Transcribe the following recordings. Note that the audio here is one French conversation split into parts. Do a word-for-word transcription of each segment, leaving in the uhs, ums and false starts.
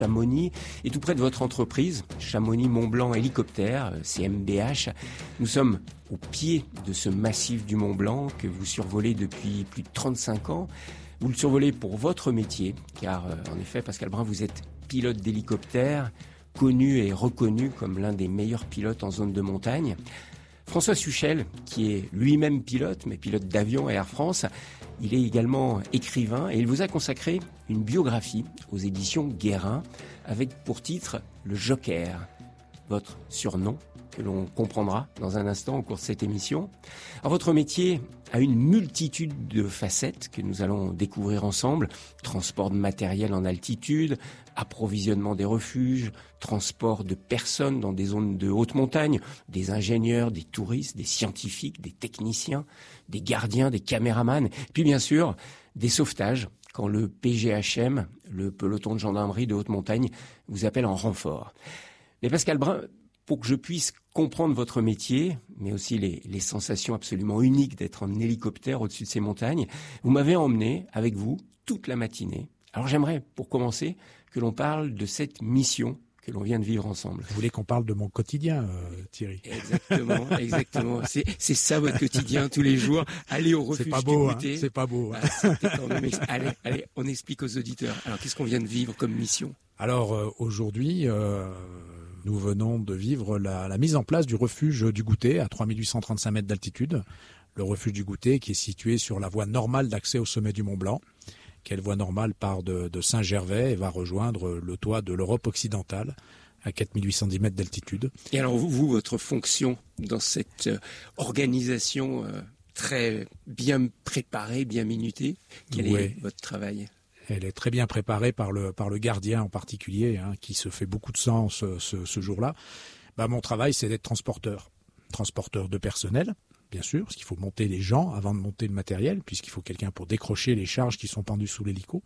Chamonix et tout près de votre entreprise, Chamonix Mont Blanc Hélicoptère, C M B H. Nous sommes au pied de ce massif du Mont Blanc que vous survolez depuis plus de trente-cinq ans. Vous le survolez pour votre métier, car en effet, Pascal Brun, vous êtes pilote d'hélicoptère, connu et reconnu comme l'un des meilleurs pilotes en zone de montagne. François Suchel, qui est lui-même pilote, mais pilote d'avion à Air France, il est également écrivain et il vous a consacré une biographie aux éditions Guérin avec pour titre Le Joker, votre surnom que l'on comprendra dans un instant au cours de cette émission. Alors, votre métier a une multitude de facettes que nous allons découvrir ensemble. Transport de matériel en altitude, approvisionnement des refuges, transport de personnes dans des zones de haute montagne, des ingénieurs, des touristes, des scientifiques, des techniciens, des gardiens, des caméramans, puis bien sûr des sauvetages quand le P G H M, le peloton de gendarmerie de haute montagne, vous appelle en renfort. Mais Pascal Brun, pour que je puisse comprendre votre métier, mais aussi les, les sensations absolument uniques d'être en hélicoptère au-dessus de ces montagnes, vous m'avez emmené avec vous toute la matinée. Alors j'aimerais, pour commencer, que l'on parle de cette mission que l'on vient de vivre ensemble. Vous voulez qu'on parle de mon quotidien, euh, Thierry? Exactement, exactement. C'est, c'est ça votre quotidien tous les jours. Aller au refuge c'est pas beau, du goûter. Hein, c'est pas beau. Hein. Ah, quand même... allez, allez, on explique aux auditeurs. Alors qu'est-ce qu'on vient de vivre comme mission? Alors euh, aujourd'hui, euh, nous venons de vivre la, la mise en place du refuge du Goûter à trois mille huit cent trente-cinq mètres d'altitude. Le refuge du Goûter qui est situé sur la voie normale d'accès au sommet du Mont Blanc. Quelle voie normale part de, de Saint-Gervais et va rejoindre le toit de l'Europe occidentale à quatre mille huit cent dix mètres d'altitude. Et alors vous, vous votre fonction dans cette euh, organisation euh, très bien préparée, bien minutée, quel ouais. est votre travail? Elle est très bien préparée par le par le gardien en particulier, hein, qui se fait beaucoup de sens ce, ce, ce jour-là. Bah, mon travail, c'est d'être transporteur, transporteur de personnel. Bien sûr, parce qu'il faut monter les gens avant de monter le matériel, puisqu'il faut quelqu'un pour décrocher les charges qui sont pendues sous l'hélico.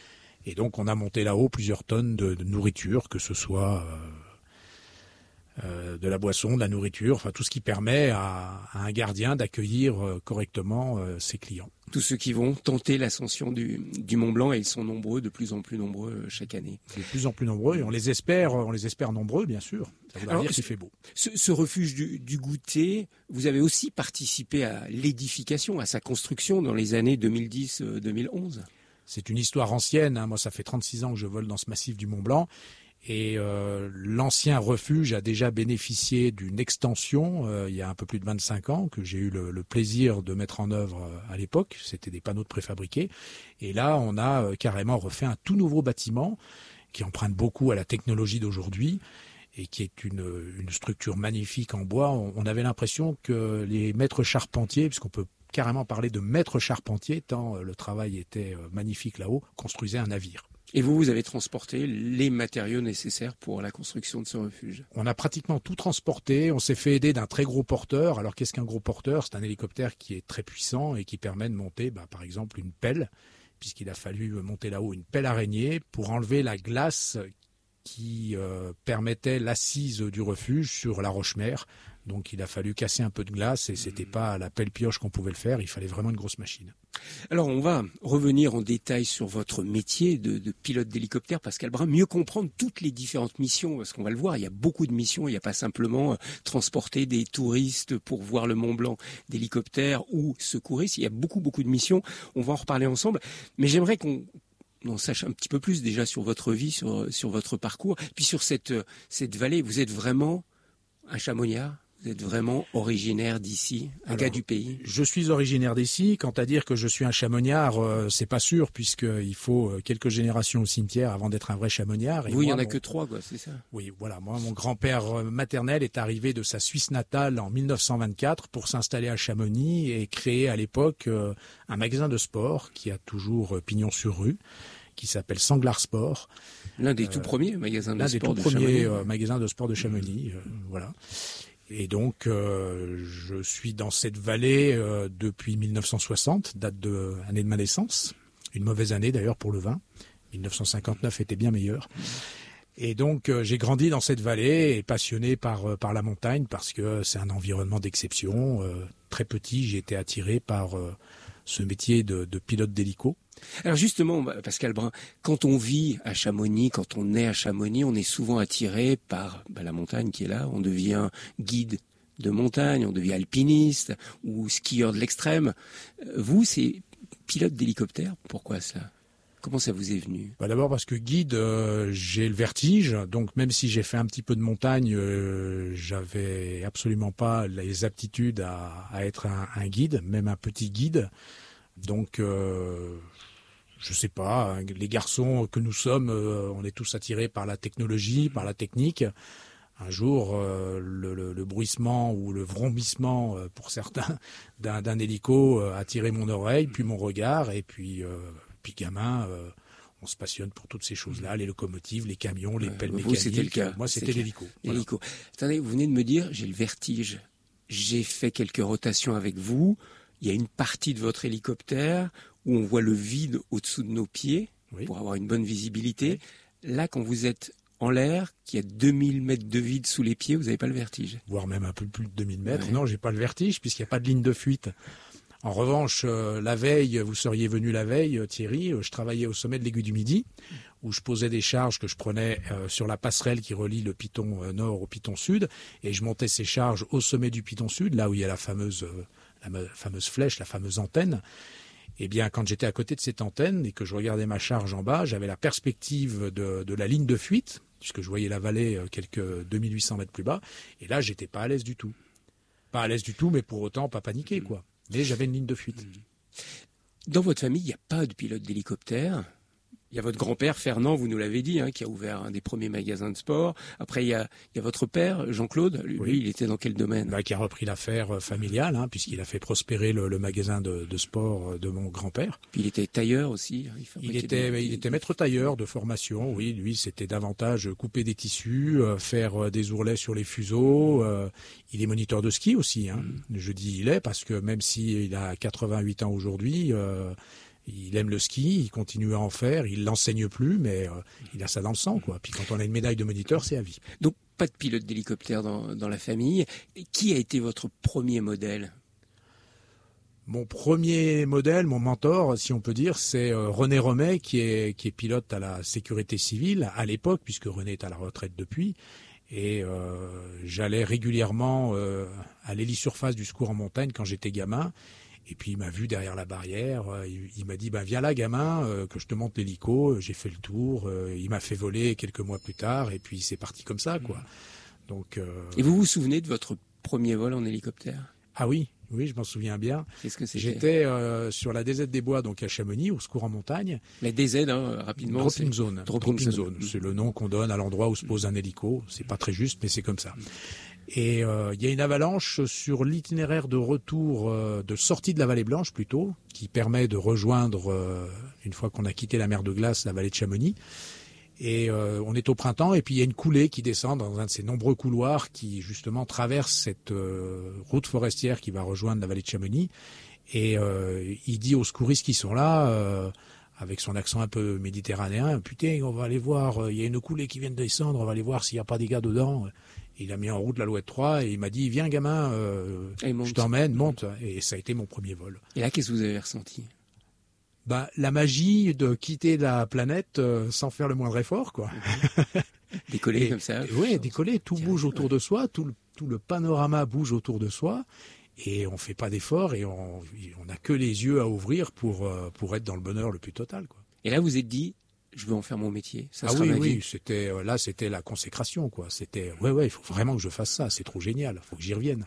Et donc, on a monté là-haut plusieurs tonnes de, de nourriture, que ce soit euh, euh, de la boisson, de la nourriture, enfin tout ce qui permet à, à un gardien d'accueillir euh, correctement euh, ses clients. Tous ceux qui vont tenter l'ascension du, du Mont Blanc, et ils sont nombreux, de plus en plus nombreux chaque année. De plus en plus nombreux, et on les espère, on les espère nombreux, bien sûr. Ça veut dire qu'il fait beau. Ce, ce refuge du, du Goûter, vous avez aussi participé à l'édification, à sa construction dans les années deux mille dix deux mille onze. C'est une histoire ancienne. Hein. Moi, ça fait trente-six ans que je vole dans ce massif du Mont Blanc. Et euh, l'ancien refuge a déjà bénéficié d'une extension euh, il y a un peu plus de vingt-cinq ans que j'ai eu le, le plaisir de mettre en œuvre euh, à l'époque. C'était des panneaux de préfabriqués. Et là, on a euh, carrément refait un tout nouveau bâtiment qui emprunte beaucoup à la technologie d'aujourd'hui et qui est une, une structure magnifique en bois. On, on avait l'impression que les maîtres charpentiers, puisqu'on peut carrément parler de maîtres charpentiers, tant euh, le travail était euh, magnifique là-haut, construisaient un navire. Et vous, vous avez transporté les matériaux nécessaires pour la construction de ce refuge? On a pratiquement tout transporté. On s'est fait aider d'un très gros porteur. Alors, qu'est-ce qu'un gros porteur? C'est un hélicoptère qui est très puissant et qui permet de monter, bah, par exemple, une pelle, puisqu'il a fallu monter là-haut une pelle araignée pour enlever la glace qui euh, permettait l'assise du refuge sur la roche-mère. Donc, il a fallu casser un peu de glace et c'était pas à la pelle-pioche qu'on pouvait le faire. Il fallait vraiment une grosse machine. Alors, on va revenir en détail sur votre métier de, de pilote d'hélicoptère, Pascal Brun, mieux comprendre toutes les différentes missions, parce qu'on va le voir, il y a beaucoup de missions. Il n'y a pas simplement euh, transporter des touristes pour voir le Mont Blanc d'hélicoptère ou secouristes. Il y a beaucoup, beaucoup de missions. On va en reparler ensemble. Mais j'aimerais qu'on on sache un petit peu plus déjà sur votre vie, sur, sur votre parcours, puis sur cette, cette vallée. Vous êtes vraiment un chamonniard? Vous êtes vraiment originaire d'ici, un Alors, gars du pays? Je suis originaire d'ici. Quant à dire que je suis un chamonniard, euh, c'est pas sûr, puisqu'il faut quelques générations au cimetière avant d'être un vrai chamonniard. Et oui, il y en a mon... que trois, quoi, c'est ça? Oui, voilà. Moi, mon grand-père maternel est arrivé de sa Suisse natale en mille neuf cent vingt-quatre pour s'installer à Chamonix et créer à l'époque euh, un magasin de sport qui a toujours euh, pignon sur rue, qui s'appelle Sanglard Sport. L'un des euh, tout premiers magasins de l'un sport des tout de premiers Chamonix. Euh, magasins de sport de Chamonix, euh, voilà. Et donc, euh, je suis dans cette vallée euh, depuis mille neuf cent soixante, date de année de ma naissance. Une mauvaise année d'ailleurs pour le vin. mille neuf cent cinquante-neuf était bien meilleur. Et donc, euh, j'ai grandi dans cette vallée et passionné par euh, par la montagne parce que c'est un environnement d'exception. Euh, très petit, j'ai été attiré par euh, ce métier de, de pilote d'hélico. Alors justement, Pascal Brun, quand on vit à Chamonix, quand on est à Chamonix, on est souvent attiré par bah, la montagne qui est là. On devient guide de montagne, on devient alpiniste ou skieur de l'extrême. Vous, c'est pilote d'hélicoptère. Pourquoi cela ? Comment ça vous est venu ? Bah d'abord parce que guide, euh, j'ai le vertige, donc même si j'ai fait un petit peu de montagne, euh, j'avais absolument pas les aptitudes à, à être un, un guide, même un petit guide. Donc, euh, je sais pas, hein, les garçons que nous sommes, euh, on est tous attirés par la technologie, par la technique. Un jour, euh, le, le, le bruissement ou le vrombissement, euh, pour certains, d'un, d'un hélico euh, a attiré mon oreille, puis mon regard, et puis... Euh, Puis gamin, euh, on se passionne pour toutes ces choses-là, les locomotives, les camions, les pelles vous, mécaniques. C'était le cas. Moi, c'était l'hélico. Voilà. Attendez, vous venez de me dire, j'ai le vertige. J'ai fait quelques rotations avec vous. Il y a une partie de votre hélicoptère où on voit le vide au-dessous de nos pieds, oui, pour avoir une bonne visibilité. Oui. Là, quand vous êtes en l'air, qu'il y a deux mille mètres de vide sous les pieds, vous n'avez pas le vertige. Voire même un peu plus de deux mille mètres. Ouais. Non, j'ai pas le vertige puisqu'il n'y a pas de ligne de fuite. En revanche, euh, la veille, vous seriez venu la veille, euh, Thierry, euh, je travaillais au sommet de l'Aiguille du Midi, où je posais des charges que je prenais euh, sur la passerelle qui relie le piton euh, nord au piton sud, et je montais ces charges au sommet du piton sud, là où il y a la fameuse, euh, la me- fameuse flèche, la fameuse antenne. Eh bien, quand j'étais à côté de cette antenne et que je regardais ma charge en bas, j'avais la perspective de, de la ligne de fuite, puisque je voyais la vallée euh, quelques deux mille huit cents mètres plus bas, et là, j'étais pas à l'aise du tout. Pas à l'aise du tout, mais pour autant pas paniqué, quoi. Mais j'avais une ligne de fuite. Dans votre famille, il n'y a pas de pilote d'hélicoptère. Il y a votre grand-père, Fernand, vous nous l'avez dit, hein, qui a ouvert un des premiers magasins de sport. Après, il y a, il y a votre père, Jean-Claude. Lui, oui. il était dans quel domaine ? Bah, qui a repris l'affaire familiale, hein, puisqu'il a fait prospérer le, le magasin de, de sport de mon grand-père. Puis il était tailleur aussi. Il, il était, des... il était maître tailleur de formation. Oui, lui, c'était davantage couper des tissus, euh, faire des ourlets sur les fuseaux. Euh, il est moniteur de ski aussi. Hein. Mmh. Je dis il est parce que même s'il a quatre-vingt-huit ans aujourd'hui. Euh, Il aime le ski, il continue à en faire, il l'enseigne plus, mais euh, il a ça dans le sang, quoi. Puis quand on a une médaille de moniteur, c'est à vie. Donc pas de pilote d'hélicoptère dans, dans la famille. Et qui a été votre premier modèle ? Mon premier modèle, mon mentor, si on peut dire, c'est euh, René Romet, qui est, qui est pilote à la sécurité civile à l'époque, puisque René est à la retraite depuis. Et euh, j'allais régulièrement euh, à l'hélisurface du secours en montagne quand j'étais gamin. Et puis il m'a vu derrière la barrière, il, il m'a dit ben viens là gamin, euh, que je te monte l'hélico. J'ai fait le tour, euh, il m'a fait voler quelques mois plus tard et puis c'est parti comme ça quoi. Donc. Euh... Et vous vous souvenez de votre premier vol en hélicoptère ? Ah oui, oui, je m'en souviens bien. Qu'est-ce que c'était ? J'étais euh, sur la D Z des Bois, donc à Chamonix, au secours en montagne. La D Z, hein, rapidement. Dropping zone. Dropping, Dropping zone. zone. C'est le nom qu'on donne à l'endroit où se pose un hélico. C'est pas très juste, mais c'est comme ça. Et euh, il y a une avalanche sur l'itinéraire de retour, euh, de sortie de la Vallée Blanche plutôt, qui permet de rejoindre, euh, une fois qu'on a quitté la mer de glace, la vallée de Chamonix. Et euh, on est au printemps, et puis il y a une coulée qui descend dans un de ces nombreux couloirs qui justement traverse cette euh, route forestière qui va rejoindre la vallée de Chamonix. Et euh, il dit aux secouristes qui sont là, euh, avec son accent un peu méditerranéen, putain, on va aller voir, il y a une coulée qui vient de descendre, on va aller voir s'il n'y a pas des gars dedans. Il a mis en route l'Alouette trois et il m'a dit viens gamin, euh, je t'emmène, monte. Et ça a été mon premier vol. Et là, qu'est-ce que vous avez ressenti ? Bah, la magie de quitter la planète euh, sans faire le moindre effort, quoi. Décoller et, comme ça. Oui, décoller, tout bouge autour ouais. de soi, tout le, tout le panorama bouge autour de soi, et on fait pas d'effort et on on n'a que les yeux à ouvrir pour euh, pour être dans le bonheur le plus total, quoi. Et là, vous êtes dit, je veux en faire mon métier. Ça ah sera oui, ma oui, vie. c'était euh, là, c'était la consécration, quoi. C'était ouais, ouais, il faut vraiment que je fasse ça. C'est trop génial. Faut que j'y revienne.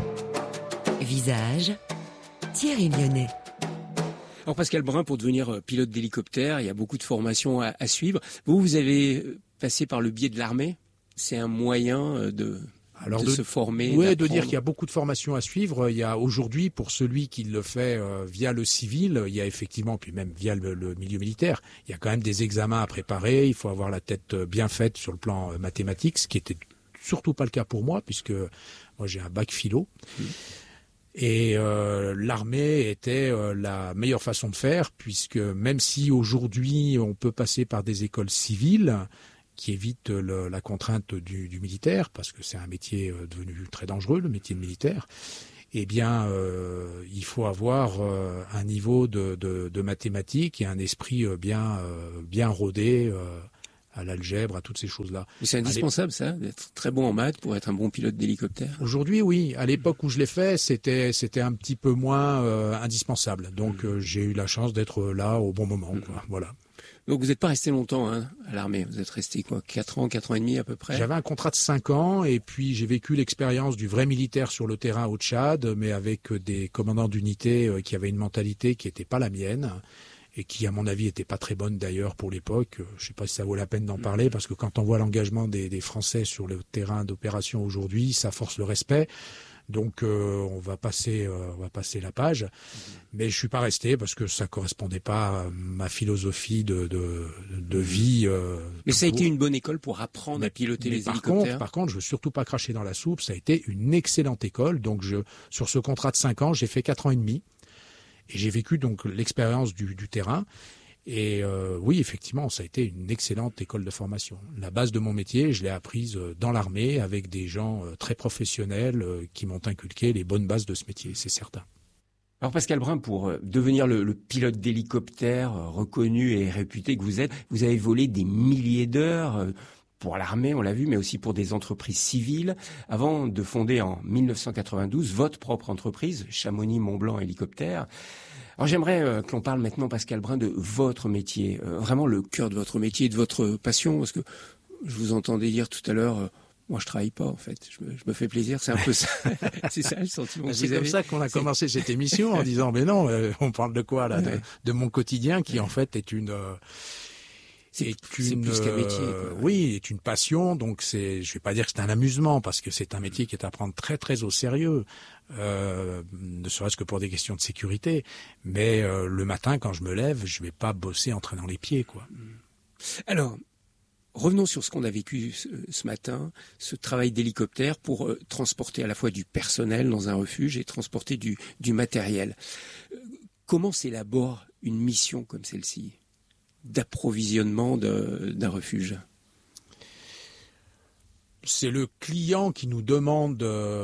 Visage, Thierry Lyonnais. Alors Pascal Brun, pour devenir pilote d'hélicoptère, il y a beaucoup de formations à, à suivre. Vous, vous avez passé par le biais de l'armée. C'est un moyen de, Alors de, de se former. Oui, d'apprendre. de dire qu'il y a beaucoup de formations à suivre. Il y a aujourd'hui, pour celui qui le fait euh, via le civil, il y a effectivement, puis même via le, le milieu militaire, il y a quand même des examens à préparer. Il faut avoir la tête bien faite sur le plan mathématique, ce qui était surtout pas le cas pour moi, puisque moi j'ai un bac philo. Mmh. Et euh, l'armée était euh, la meilleure façon de faire, puisque même si aujourd'hui on peut passer par des écoles civiles qui évitent le, la contrainte du, du militaire, parce que c'est un métier devenu très dangereux, le métier de militaire, eh bien, euh, il faut avoir euh, un niveau de, de, de mathématiques et un esprit euh, bien, euh, bien rodé euh, à l'algèbre, à toutes ces choses-là. Mais c'est indispensable, ça, d'être très bon en maths pour être un bon pilote d'hélicoptère. Aujourd'hui, oui. À l'époque où je l'ai fait, c'était, c'était un petit peu moins euh, indispensable. Donc, euh, j'ai eu la chance d'être là au bon moment, quoi. Mmh. Voilà. Donc vous n'êtes pas resté longtemps hein, à l'armée, vous êtes resté quoi, quatre ans, quatre ans et demi à peu près. J'avais un contrat de cinq ans et puis j'ai vécu l'expérience du vrai militaire sur le terrain au Tchad, mais avec des commandants d'unité qui avaient une mentalité qui n'était pas la mienne et qui à mon avis n'était pas très bonne d'ailleurs pour l'époque. Je ne sais pas si ça vaut la peine d'en parler parce que quand on voit l'engagement des, des Français sur le terrain d'opération aujourd'hui, ça force le respect. Donc euh, on va passer, euh, on va passer la page, mais je suis pas resté parce que ça correspondait pas à ma philosophie de de, de vie. Euh, mais ça a été une bonne école pour apprendre mais, à piloter les par hélicoptères. Contre, par contre, je veux surtout pas cracher dans la soupe. Ça a été une excellente école. Donc je, sur ce contrat de cinq ans, j'ai fait quatre ans et demi et j'ai vécu donc l'expérience du, du terrain. Et euh, oui, effectivement, ça a été une excellente école de formation. La base de mon métier, je l'ai apprise dans l'armée avec des gens très professionnels qui m'ont inculqué les bonnes bases de ce métier, c'est certain. Alors Pascal Brun, pour devenir le, le pilote d'hélicoptère reconnu et réputé que vous êtes, vous avez volé des milliers d'heures pour l'armée, on l'a vu, mais aussi pour des entreprises civiles, avant de fonder en mille neuf cent quatre-vingt-douze votre propre entreprise, Chamonix-Mont-Blanc Hélicoptère. Alors j'aimerais euh, que l'on parle maintenant, Pascal Brun, de votre métier, euh, vraiment le cœur de votre métier, de votre passion, parce que je vous entendais dire tout à l'heure, euh, moi je travaille pas en fait, je me, je me fais plaisir, c'est un peu ça, c'est ça le sentiment. C'est comme avez. ça qu'on a commencé cette émission en disant, mais non, euh, on parle de quoi là, ouais. de, de mon quotidien qui en fait est une... Euh, C'est, est c'est une, plus qu'un métier. Quoi. Euh, oui, est une passion. Donc c'est, je vais pas dire que c'est un amusement parce que c'est un métier qui est à prendre très très au sérieux, euh, ne serait-ce que pour des questions de sécurité. Mais euh, le matin, quand je me lève, je vais pas bosser en traînant les pieds, quoi. Alors, revenons sur ce qu'on a vécu ce, ce matin, ce travail d'hélicoptère pour euh, transporter à la fois du personnel dans un refuge et transporter du, du matériel. Euh, comment s'élabore une mission comme celle-ci d'approvisionnement de, d'un refuge? C'est le client qui nous demande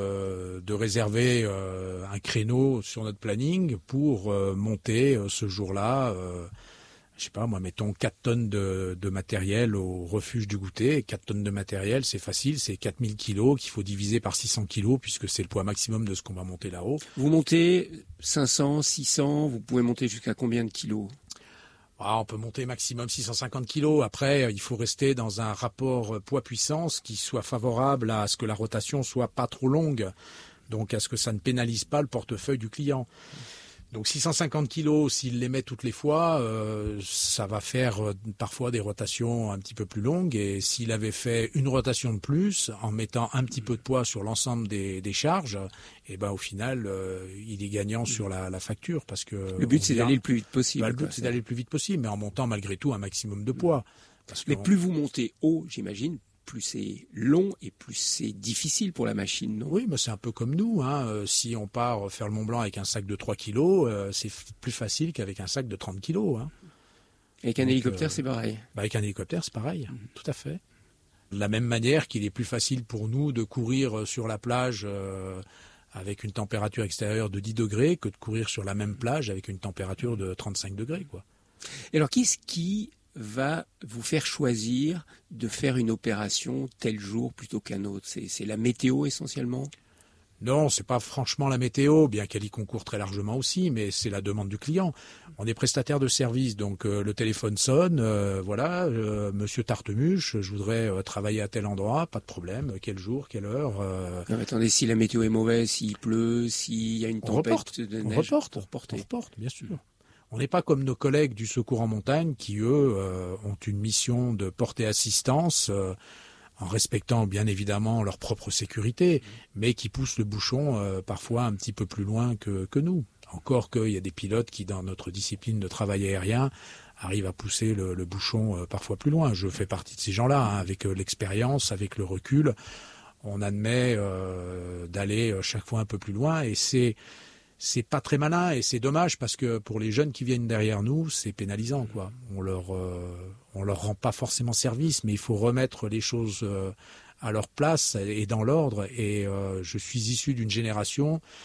de, de réserver euh, un créneau sur notre planning pour euh, monter euh, ce jour-là, euh, je sais pas moi, mettons quatre tonnes de, de matériel au refuge du Goûter. quatre tonnes de matériel, c'est facile, c'est quatre mille kilos qu'il faut diviser par six cents kilos puisque c'est le poids maximum de ce qu'on va monter là-haut. Vous montez cinq cents, six cents, vous pouvez monter jusqu'à combien de kilos? Ah, on peut monter maximum six cent cinquante kilos. Après, il faut rester dans un rapport poids-puissance qui soit favorable à ce que la rotation soit pas trop longue. Donc, à ce que ça ne pénalise pas le portefeuille du client. Donc, six cent cinquante kilos, s'il les met toutes les fois, euh, ça va faire euh, parfois des rotations un petit peu plus longues. Et s'il avait fait une rotation de plus, en mettant un petit peu de poids sur l'ensemble des, des charges, et ben au final, euh, il est gagnant sur la, la facture parce que le but c'est vient, d'aller le plus vite possible. Bah, le but quoi, c'est d'aller le plus vite possible, mais en montant malgré tout un maximum de poids. Parce mais que plus vous montez haut, j'imagine, plus c'est long et plus c'est difficile pour la machine, non? Oui, mais c'est un peu comme nous. Hein. Euh, si on part faire le Mont Blanc avec un sac de trois kilos, euh, c'est f- plus facile qu'avec un sac de trente kilos. Hein. Avec un Donc, hélicoptère, euh, c'est pareil. Bah avec un hélicoptère, c'est pareil, mmh. Tout à fait. De la même manière qu'il est plus facile pour nous de courir sur la plage euh, avec une température extérieure de dix degrés que de courir sur la même plage avec une température de trente-cinq degrés, quoi. Et alors, qu'est-ce qui va vous faire choisir de faire une opération tel jour plutôt qu'un autre? C'est, c'est la météo essentiellement? Non, c'est pas franchement la météo, bien qu'elle y concourt très largement aussi, mais c'est la demande du client. On est prestataire de service, donc euh, le téléphone sonne, euh, voilà, euh, Monsieur Tartemuche, je voudrais euh, travailler à tel endroit, pas de problème, quel jour, quelle heure. Euh... Non, mais attendez, si la météo est mauvaise, s'il pleut, s'il y a une tempête on reporte, de neige, on reporte, on reporte. on reporte, bien sûr. On n'est pas comme nos collègues du secours en montagne qui, eux, euh, ont une mission de porter assistance euh, en respectant bien évidemment leur propre sécurité, mais qui poussent le bouchon euh, parfois un petit peu plus loin que, que nous. Encore qu'il y a des pilotes qui, dans notre discipline de travail aérien, arrivent à pousser le, le bouchon euh, parfois plus loin. Je fais partie de ces gens-là, hein, avec euh, l'expérience, avec le recul. On admet euh, d'aller euh, chaque fois un peu plus loin et c'est... C'est pas très malin et c'est dommage parce que pour les jeunes qui viennent derrière nous, c'est pénalisant, quoi. On leur, euh, on leur rend pas forcément service, mais il faut remettre les choses euh, à leur place et dans l'ordre. Et euh, je suis issu d'une génération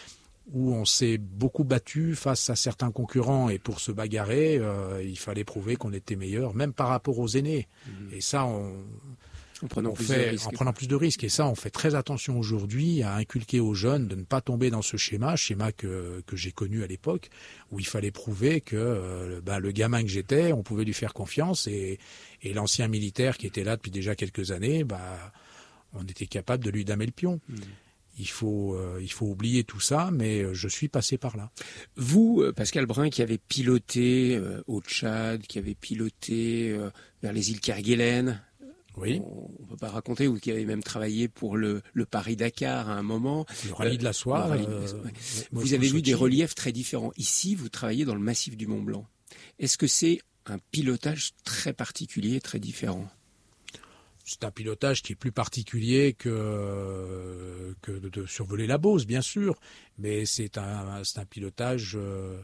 où on s'est beaucoup battu face à certains concurrents et pour se bagarrer, euh, il fallait prouver qu'on était meilleur, même par rapport aux aînés. Mmh. Et ça, on, en, prenant on plus fait, de risques. en prenant plus de risques. Et ça, on fait très attention aujourd'hui à inculquer aux jeunes de ne pas tomber dans ce schéma, schéma que, que j'ai connu à l'époque, où il fallait prouver que euh, ben, le gamin que j'étais, on pouvait lui faire confiance et, et l'ancien militaire qui était là depuis déjà quelques années, ben, on était capable de lui damer le pion. Mmh. Il faut, euh, il faut oublier tout ça, mais je suis passé par là. Vous, Pascal Brun, qui avez piloté euh, au Tchad, qui avez piloté euh, vers les îles Kerguelen, oui. on ne peut pas raconter, ou qui avez même travaillé pour le, le Paris-Dakar à un moment. Le rallye de la soie. Euh, euh, ouais. Vous avez vu des reliefs très différents. Ici, vous travaillez dans le massif du Mont-Blanc. Est-ce que c'est un pilotage très particulier, très différent ? C'est un pilotage qui est plus particulier que, que de, de survoler la Beauce, bien sûr, mais c'est un, c'est un pilotage euh,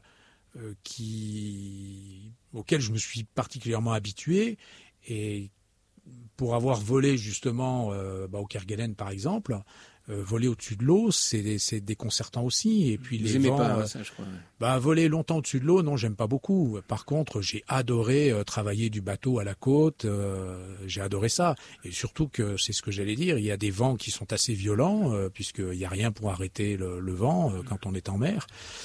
qui, auquel je me suis particulièrement habitué. Et pour avoir volé justement euh, bah, au Kerguelen, par exemple, euh, voler au-dessus de l'eau, c'est, c'est déconcertant aussi. Et puis Vous les aimez vents, pas ça, je crois. Ouais. Bah, voler longtemps au-dessus de l'eau, non, j'aime pas beaucoup. Par contre, j'ai adoré euh, travailler du bateau à la côte. Euh, j'ai adoré ça. Et surtout que c'est ce que j'allais dire. Il y a des vents qui sont assez violents, euh, puisqu'il y a rien pour arrêter le, le vent euh, quand on est en mer.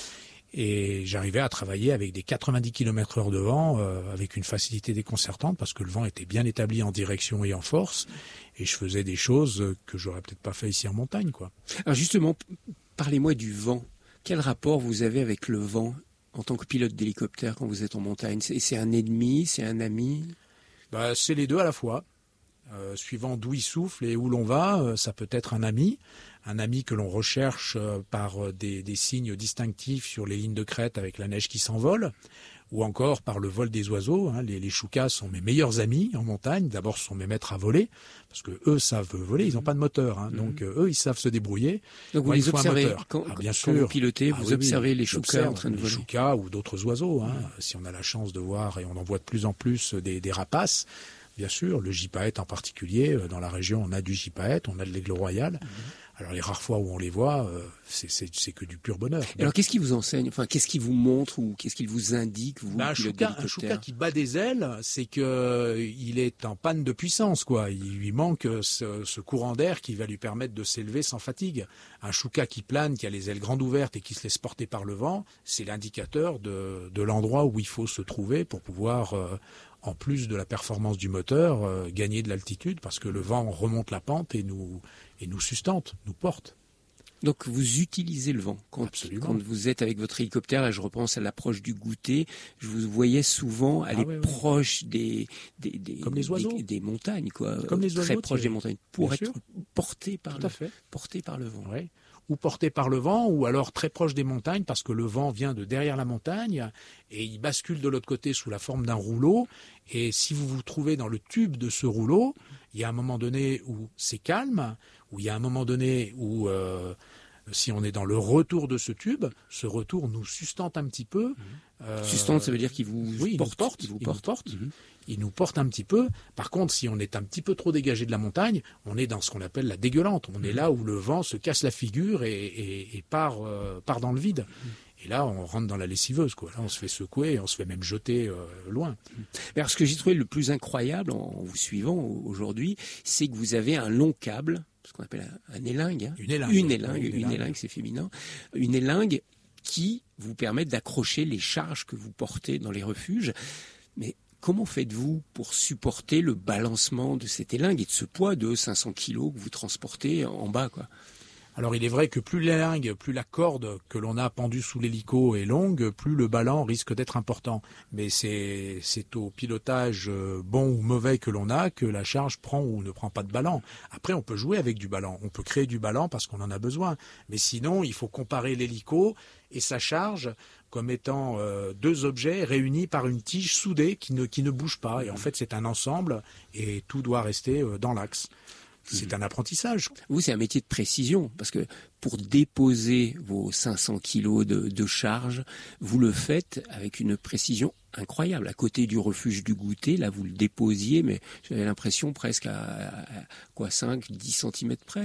Et j'arrivais à travailler avec des quatre-vingt-dix kilomètres heure de vent, euh, avec une facilité déconcertante, parce que le vent était bien établi en direction et en force. Et je faisais des choses que j'aurais peut-être pas fait ici en montagne, quoi. Alors justement, parlez-moi du vent. Quel rapport vous avez avec le vent en tant que pilote d'hélicoptère quand vous êtes en montagne ? C'est, c'est un ennemi, c'est un ami ? Bah, c'est les deux à la fois. Euh, suivant d'où il souffle et où l'on va, euh, ça peut être un ami, un ami que l'on recherche euh, par euh, des, des signes distinctifs sur les lignes de crête avec la neige qui s'envole, ou encore par le vol des oiseaux. Hein. Les, les choucas sont mes meilleurs amis en montagne. D'abord, ce sont mes maîtres à voler, parce que eux savent voler, ils n'ont pas de moteur, hein. Donc euh, eux, ils savent se débrouiller. Donc vous Moi, les observez quand, ah, bien quand sûr. vous pilotez, ah, vous oui, observez oui, les choucas en train de les voler. Les choucas ou d'autres oiseaux. Hein. Mmh. Si on a la chance de voir, et on en voit de plus en plus des, des rapaces, bien sûr, le gypaète en particulier. Dans la région, on a du gypaète, on a de l'aigle royal. Mmh. Alors les rares fois où on les voit, euh, c'est, c'est, c'est que du pur bonheur. Alors qu'est-ce qui vous enseigne ? Enfin, qu'est-ce qui vous montre ou qu'est-ce qu'il vous indique, vous, bah, un, pilote chouka, un chouka qui bat des ailes, c'est que euh, il est en panne de puissance, quoi. Il lui manque ce, ce courant d'air qui va lui permettre de s'élever sans fatigue. Un chouka qui plane, qui a les ailes grandes ouvertes et qui se laisse porter par le vent, c'est l'indicateur de, de l'endroit où il faut se trouver pour pouvoir, euh, en plus de la performance du moteur, euh, gagner de l'altitude, parce que le vent remonte la pente et nous et nous sustente, nous porte. Donc vous utilisez le vent quand, quand vous êtes avec votre hélicoptère. Là, je repense à l'approche du goûter. Je vous voyais souvent aller ah, ouais, proche ouais. Des, des, des, Comme les oiseaux. des, des montagnes, quoi. Comme les très oiseaux, proche des montagnes, pour Bien être sûr. porté par Tout le, à fait. porté par le vent. Ouais. Ou porté par le vent, ou alors très proche des montagnes, parce que le vent vient de derrière la montagne et il bascule de l'autre côté sous la forme d'un rouleau. Et si vous vous trouvez dans le tube de ce rouleau, il y a un moment donné où c'est calme, où il y a un moment donné où, euh, si on est dans le retour de ce tube, ce retour nous sustente un petit peu. Euh, sustente, ça veut dire qu'il vous oui, porte. Il nous porte. Il vous il porte. Nous porte. Mm-hmm. Il nous porte un petit peu. Par contre, si on est un petit peu trop dégagé de la montagne, on est dans ce qu'on appelle la dégueulante. On mmh. est là où le vent se casse la figure et, et, et part, euh, part dans le vide. Mmh. Et là, on rentre dans la lessiveuse, quoi. Là, on se fait secouer et on se fait même jeter euh, loin. Mais alors, ce que j'ai trouvé le plus incroyable en, en vous suivant aujourd'hui, c'est que vous avez un long câble, ce qu'on appelle un, un élingue. Hein. Une élingue. Une élingue, une, une élingue, c'est féminin. Une élingue qui vous permet d'accrocher les charges que vous portez dans les refuges. Mais comment faites-vous pour supporter le balancement de cette élingue et de ce poids de cinq cents kilos que vous transportez en bas, quoi ? Alors il est vrai que plus l'élingue, plus la corde que l'on a pendue sous l'hélico est longue, plus le ballon risque d'être important. Mais c'est, c'est au pilotage bon ou mauvais que l'on a que la charge prend ou ne prend pas de ballon. Après on peut jouer avec du ballon, on peut créer du ballon parce qu'on en a besoin. Mais sinon il faut comparer l'hélico et sa charge comme étant euh, deux objets réunis par une tige soudée qui ne, qui ne bouge pas. Et en fait c'est un ensemble et tout doit rester euh, dans l'axe. C'est un apprentissage. Vous, c'est un métier de précision, parce que pour déposer vos cinq cents kilos de, de charge, vous le faites avec une précision incroyable. À côté du refuge du goûter, là, vous le déposiez, mais j'avais l'impression presque à, à quoi, cinq, dix centimètres près.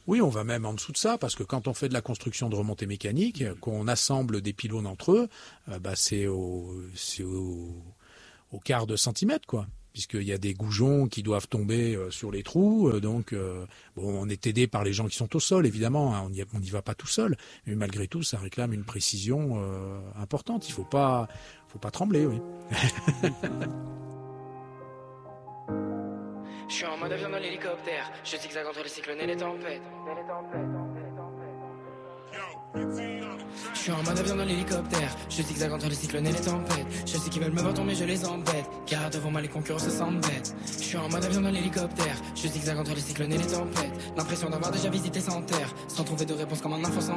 Oui, on va même en dessous de ça, parce que quand on fait de la construction de remontée mécanique, qu'on assemble des pylônes entre eux, euh, bah, c'est au, c'est au, au quart de centimètre, quoi. Puisqu'il y a des goujons qui doivent tomber euh, sur les trous, euh, donc euh, bon, on est aidé par les gens qui sont au sol, évidemment, hein, on n'y va pas tout seul, mais malgré tout, ça réclame une précision euh, importante. Il faut pas, faut pas trembler, oui. Je suis en mode avion dans l'hélicoptère, je zigzague entre les cyclones et les tempêtes. Je suis en mode avion dans l'hélicoptère, je zigzague entre les cyclones et les tempêtes. Je sais qu'ils veulent me voir tomber, je les embête, car devant moi les concurrents se sentent bêtes. Je suis en mode avion dans l'hélicoptère, je zigzague entre les cyclones et les tempêtes. L'impression d'avoir déjà visité cent terres, sans trouver de réponse comme un enfant sans